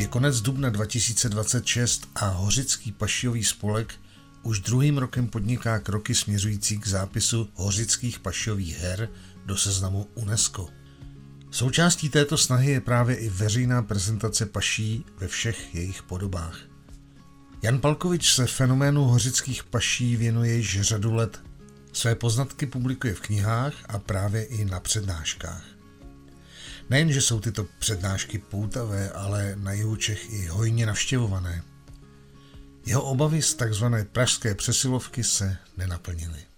konec dubna 2026 a Hořický pašijový spolek už druhým rokem podniká kroky směřující k zápisu Hořických pašijových her do seznamu UNESCO. Součástí této snahy je právě i veřejná prezentace paší ve všech jejich podobách. Jan Palkovič se fenoménu hořických paší věnuje již řadu let. Své poznatky publikuje v knihách a právě i na přednáškách. Nejen, že jsou tyto přednášky poutavé, ale na jihu Čech i hojně navštěvované. Jeho obavy z takzvané pražské přesilovky se nenaplnily.